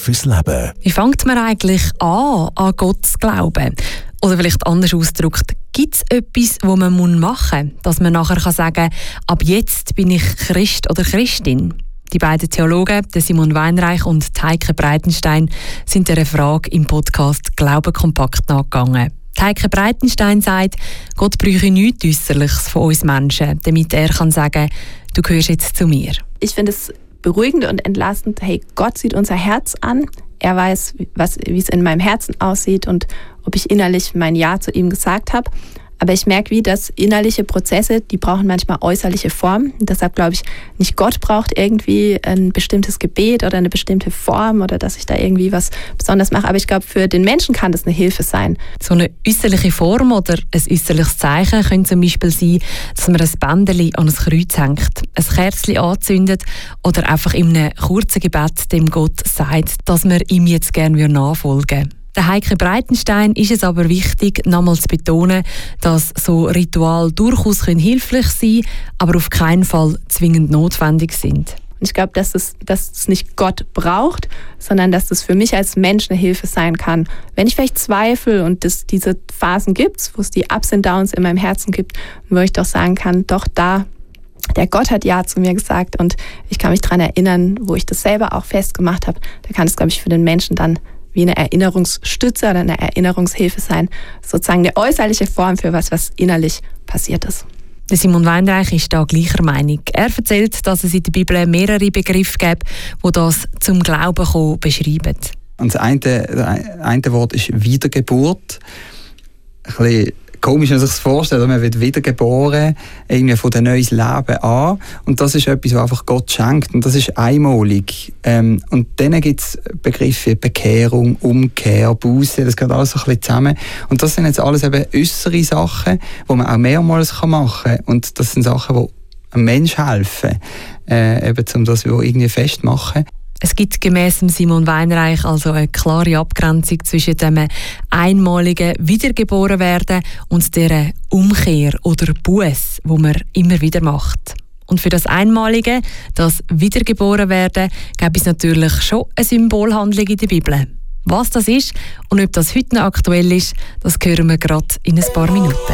fürs Leben. Wie fängt man eigentlich an Gott zu glauben? Oder vielleicht anders ausgedrückt, gibt es etwas, was man machen muss, dass man nachher sagen kann, ab jetzt bin ich Christ oder Christin? Die beiden Theologen, Simon Weinreich und Heike Breitenstein, sind dieser Frage im Podcast «Glauben kompakt» nachgegangen. Heike Breitenstein sagt, Gott bräuchte nichts Äußerliches von uns Menschen, damit er kann sagen, du gehörst jetzt zu mir. Ich finde es beruhigend und entlastend, hey, Gott sieht unser Herz an. Er weiß, wie es in meinem Herzen aussieht und ob ich innerlich mein Ja zu ihm gesagt habe. Aber ich merke, dass innerliche Prozesse, die brauchen manchmal äußerliche Formen. Und deshalb glaube ich, nicht Gott braucht irgendwie ein bestimmtes Gebet oder eine bestimmte Form oder dass ich da irgendwie was besonders mache. Aber ich glaube, für den Menschen kann das eine Hilfe sein. So eine äußerliche Form oder ein äußerliches Zeichen könnte zum Beispiel sein, dass man ein Bändchen an ein Kreuz hängt, ein Kerzchen anzündet oder einfach in einem kurzen Gebet dem Gott sagt, dass man ihm jetzt gerne nachfolgen würde. Der Heike Breitenstein ist es aber wichtig, nochmals zu betonen, dass so Rituale durchaus hilflich sein können, aber auf keinen Fall zwingend notwendig sind. Ich glaube, dass es nicht Gott braucht, sondern dass es für mich als Mensch eine Hilfe sein kann. Wenn ich vielleicht zweifle und es diese Phasen gibt, wo es die Ups und Downs in meinem Herzen gibt, wo ich doch sagen kann, doch da, der Gott hat Ja zu mir gesagt und ich kann mich daran erinnern, wo ich das selber auch festgemacht habe, da kann es, glaube ich, für den Menschen dann wie eine Erinnerungsstütze oder eine Erinnerungshilfe sein. Sozusagen eine äußerliche Form für was innerlich passiert ist. Der Simon Weinreich ist da gleicher Meinung. Er erzählt, dass es in der Bibel mehrere Begriffe gibt, die das zum Glauben kommen beschreiben. Und das eine Wort ist Wiedergeburt. Ein bisschen komisch, wenn man sich das vorstellt, man wird wiedergeboren, irgendwie von dem neues Leben an. Und das ist etwas, was einfach Gott schenkt. Und das ist einmalig. Und dann gibt es Begriffe wie Bekehrung, Umkehr, Buße, das gehört alles so ein bisschen zusammen. Und das sind jetzt alles eben äußere Sachen, die man auch mehrmals machen kann. Und das sind Sachen, die einem Menschen helfen, eben, um das irgendwie festzumachen. Es gibt gemäss Simon Weinreich also eine klare Abgrenzung zwischen dem einmaligen Wiedergeborenwerden und der Umkehr oder Buß, wo man immer wieder macht. Und für das Einmalige, das Wiedergeborenwerden, gibt es natürlich schon eine Symbolhandlung in der Bibel. Was das ist und ob das heute noch aktuell ist, das hören wir gerade in ein paar Minuten.